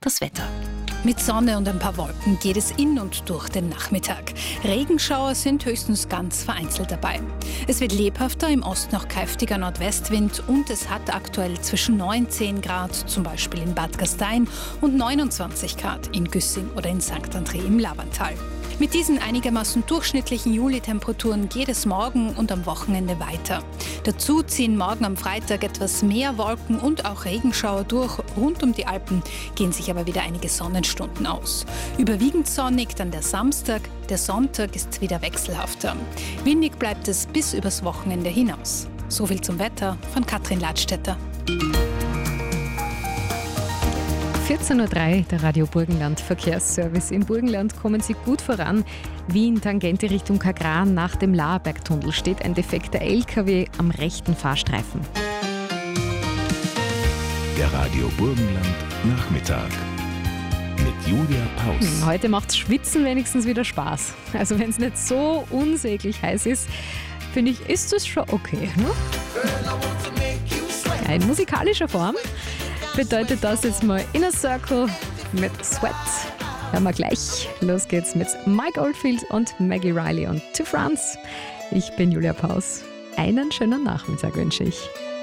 Das Wetter. Mit Sonne und ein paar Wolken geht es in und durch den Nachmittag. Regenschauer sind höchstens ganz vereinzelt dabei. Es wird lebhafter, im Osten noch kräftiger Nordwestwind und es hat aktuell zwischen 9-10 Grad, zum Beispiel in Bad Gastein, und 29 Grad in Güssing oder in St. André im Labantal. Mit diesen einigermaßen durchschnittlichen Juli-Temperaturen geht es morgen und am Wochenende weiter. Dazu ziehen morgen am Freitag etwas mehr Wolken und auch Regenschauer durch. Rund um die Alpen gehen sich aber wieder einige Sonnenstunden aus. Überwiegend sonnig dann der Samstag, der Sonntag ist wieder wechselhafter. Windig bleibt es bis übers Wochenende hinaus. Soviel zum Wetter von Katrin Ladstätter. 14.03 Uhr, der Radio Burgenland Verkehrsservice. Im Burgenland kommen Sie gut voran. Wien, Tangente Richtung Kagran, nach dem Laerbergtunnel steht ein defekter LKW am rechten Fahrstreifen. Der Radio Burgenland Nachmittag mit Julia Paus. Heute macht's Schwitzen wenigstens wieder Spaß. Also wenn es nicht so unsäglich heiß ist, finde ich, ist das schon okay. Ne? Ja, in musikalischer Form bedeutet das jetzt mal Inner Circle mit Sweat. Hören wir gleich. Los geht's mit Mike Oldfield und Maggie Riley und To France. Ich bin Julia Paus. Einen schönen Nachmittag wünsche ich.